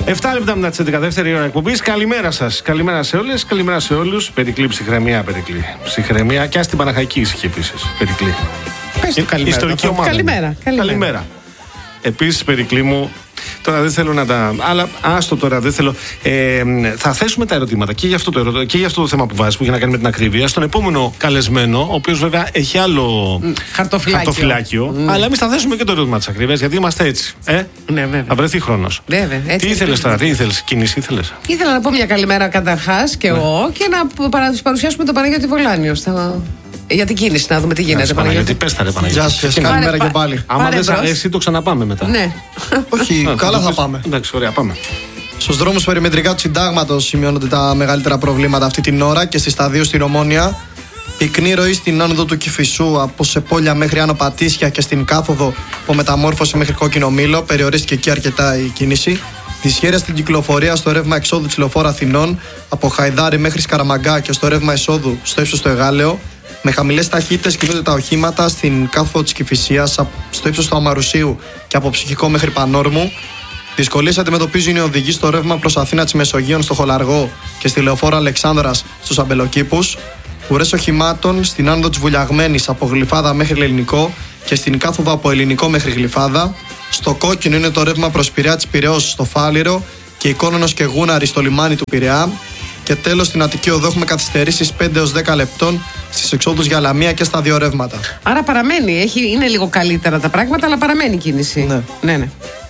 7 λεπτά μετά τις 11, δεύτερη ώρα εκπομπής. Καλημέρα σας. Καλημέρα σε όλες, καλημέρα σε όλους. Περικλή, ψυχραιμία, Περικλή. Ψυχραιμία και στην Παναχαϊκή ησυχή επίσης. Περικλή. Πες του καλημέρα. Ιστορική ομάδα. Καλημέρα. Επίσης, Περικλή μου, τώρα δεν θέλω να τα. Αλλά άστο τώρα, δεν θέλω. Θα θέσουμε τα ερωτήματα και για αυτό το θέμα που βάζεις, που έχει να κάνει με την ακρίβεια, στον επόμενο καλεσμένο, ο οποίος βέβαια έχει άλλο χαρτοφυλάκιο. Αλλά εμείς θα θέσουμε και το ερώτημα της ακρίβειας, γιατί είμαστε έτσι. Ναι, βέβαια. Θα βρεθεί χρόνος. Βέβαια. Τι ήθελες τώρα, κίνηση ήθελες? Ήθελα να πω μια καλημέρα καταρχάς και εγώ και να παρουσιάσουμε τον Παναγιώτη Βολάνιο για την κίνηση, να δούμε τι γίνεται. Παναγιώτη, πες τα ρε Παναγιώτη. Γεια σας, καλημέρα και πάλι. Άμα δεν εσύ το ξαναπάμε μετά. Ναι. Όχι, καλά θα πάμε. Εντάξει, ωραία, πάμε. Στους δρόμους περιμετρικά του Συντάγματος σημειώνονται τα μεγαλύτερα προβλήματα αυτή την ώρα και στη σταδίου στην Ομόνια. Πυκνή ροή στην άνοδο του Κηφισού από Σεπόλια μέχρι Άνω Πατήσια και στην κάθοδο από Μεταμόρφωση μέχρι Κόκκινο Μήλο. Περιορίστηκε εκεί αρκετά η κίνηση. Δυσχέρεια στην κυκλοφορία στο ρεύμα εξόδου της Λεωφόρου Αθηνών από Χαϊδάρι μέχρι Σκαραμαγκά και στο ρεύμα εισόδου στο ύψος του Εγάλεο. Με χαμηλές ταχύτητες κινούνται τα οχήματα στην κάθοδο της Κηφισίας στο ύψος του Αμαρουσίου και από Ψυχικό μέχρι Πανόρμου. Δυσκολίες αντιμετωπίζουν οι οδηγοί στο ρεύμα προς Αθήνα της Μεσογείων στο Χολαργό και στη Λεωφόρο Αλεξάνδρας στους Αμπελοκήπους. Ουρές οχημάτων στην άνοδο της Βουλιαγμένης από Γλυφάδα μέχρι Ελληνικό και στην κάθοδο από Ελληνικό μέχρι Γλυφάδα. Στο κόκκινο είναι το ρεύμα προς Πειραιά της Πειραιώς στο Φάληρο και Εικόνονος και Γούναρη στο λιμάνι του Πειραιά. Και τέλος στην Αττική Οδό έχουμε καθυστερήσεις 5 έως 10 λεπτών στις εξόδους για Λαμία και στα δύο ρεύματα. Άρα παραμένει, είναι λίγο καλύτερα τα πράγματα, αλλά παραμένει κίνηση. Ναι. Ναι.